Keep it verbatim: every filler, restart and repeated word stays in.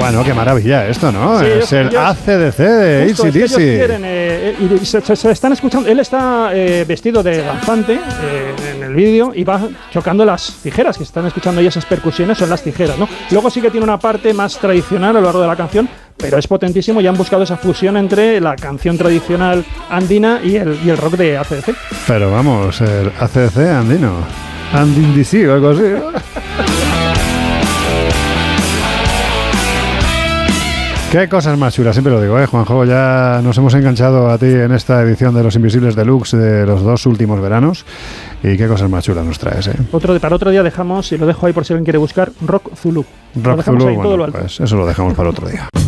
Bueno, qué maravilla esto, ¿no? Sí, es el ellos, A C D C de justo, A C D C. es que ellos quieren, eh, y se, se, se están escuchando. Él está eh, vestido de danzante eh, en el vídeo y va chocando las tijeras, que están escuchando y esas percusiones son las tijeras, ¿no? Luego sí que tiene una parte más tradicional a lo largo de la canción, pero es potentísimo y han buscado esa fusión entre la canción tradicional andina y el, y el rock de A C D C. Pero vamos, el A C D C andino. Andindisi o algo así. Qué cosas más chulas, siempre lo digo, ¿eh, Juanjo? Ya nos hemos enganchado a ti en esta edición de Los Invisibles Deluxe de los dos últimos veranos. Y qué cosas más chulas nos traes, ¿eh? Otro, para otro día dejamos, y lo dejo ahí por si alguien quiere buscar, Rock Zulu. Rock Zulu, ahí, bueno, pues eso lo dejamos para otro día.